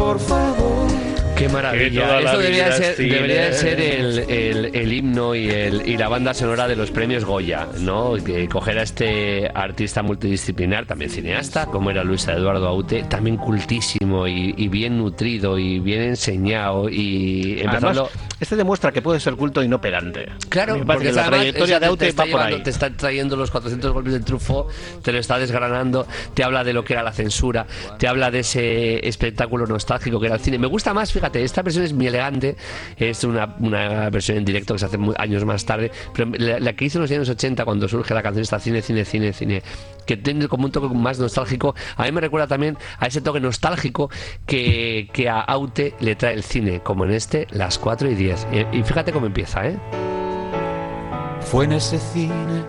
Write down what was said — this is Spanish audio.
por favor. Qué maravilla. Eso debería de ser el himno y la banda sonora de los premios Goya, ¿no? Que coger a este artista multidisciplinar, también cineasta, como era Luis Eduardo Aute, también cultísimo y bien nutrido y bien enseñado, y empezarlo. Además, este demuestra que puede ser culto y no pedante. Claro, porque la trayectoria de Aute va por ahí. Te está trayendo los 400 golpes del Truffaut, te lo está desgranando, te habla de lo que era la censura, te habla de ese espectáculo nostálgico que era el cine. Me gusta más, fíjate, esta versión es muy elegante, es una versión en directo que se hace años más tarde, pero la que hizo en los años 80, cuando surge la canción esta cine, que tiene como un toque más nostálgico, a mí me recuerda también a ese toque nostálgico que a Aute le trae el cine, como en las 4:10. Y fíjate cómo empieza, ¿eh? Fue en ese cine